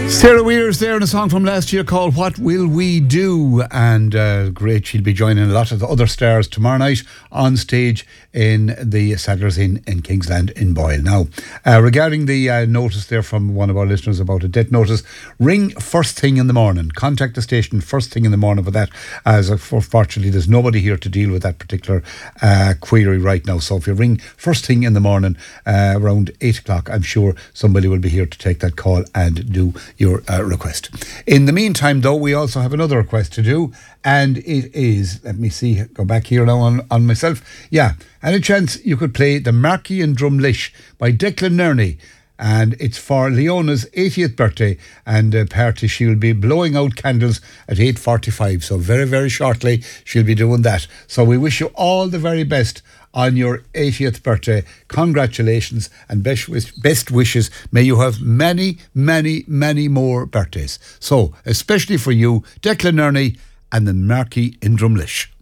Sarah Weir's there in a song from last year called What Will We Do? And great, she'll be joining a lot of the other stars tomorrow night on stage in the Sadler's Inn in Kingsland in Boyle. Now, regarding the notice there from one of our listeners about a death notice, ring first thing in the morning. Contact the station first thing in the morning for that, as unfortunately there's nobody here to deal with that particular query right now. So if you ring first thing in the morning around 8 o'clock, I'm sure somebody will be here to take that call and do your request. In the meantime, though, we also have another request to do, and it is, let me see, go back here now on myself. Yeah, any chance you could play The Marquee in Drumlish by Declan Nerney, and it's for Leona's 80th birthday, and a party she'll be blowing out candles at 8:45, so very, very shortly she'll be doing that. So we wish you all the very best on your 80th birthday. Congratulations and best wishes. May you have many, many, many more birthdays. So, especially for you, Declan Nerney and The Marquee in Drumlish.